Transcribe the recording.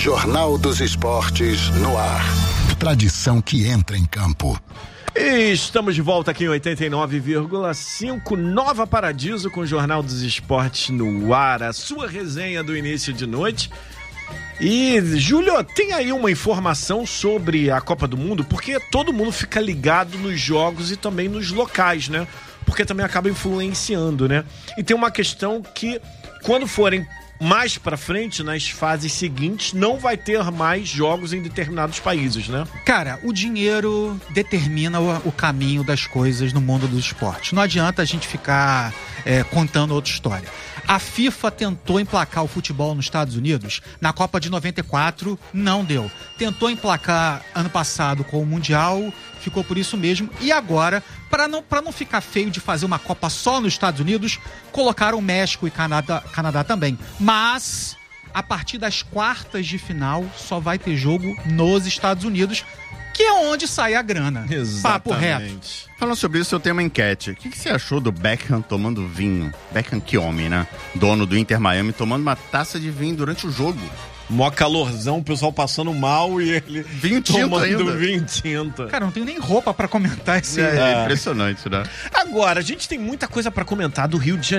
Jornal dos Esportes no ar. Tradição que entra em campo. E estamos de volta aqui em 89,5 Nova Paradiso com o Jornal dos Esportes no ar, a sua resenha do início de noite. E, Júlio, tem aí uma informação sobre a Copa do Mundo? Porque todo mundo fica ligado nos jogos e também nos locais, né? Porque também acaba influenciando, né? E tem uma questão que, quando forem mais pra frente, nas fases seguintes, não vai ter mais jogos em determinados países, né? Cara, o dinheiro determina o caminho das coisas no mundo do esporte. Não adianta a gente ficar contando outra história. A FIFA tentou emplacar o futebol nos Estados Unidos na Copa de 94, não deu. Tentou emplacar ano passado com o Mundial, ficou por isso mesmo. E agora, para não ficar feio de fazer uma Copa só nos Estados Unidos, colocaram México e Canadá também. Mas, a partir das quartas de final, só vai ter jogo nos Estados Unidos, que é onde sai a grana. Exatamente. Papo reto. Falando sobre isso, eu tenho uma enquete. O que você achou do Beckham tomando vinho? Beckham, que homem, né? Dono do Inter Miami, tomando uma taça de vinho durante o jogo. Mó calorzão, o pessoal passando mal e ele vinho tinto tomando ainda. Vinho tinta. Cara, não tenho nem roupa pra comentar esse... É impressionante, né? Agora, a gente tem muita coisa pra comentar do Rio de Janeiro.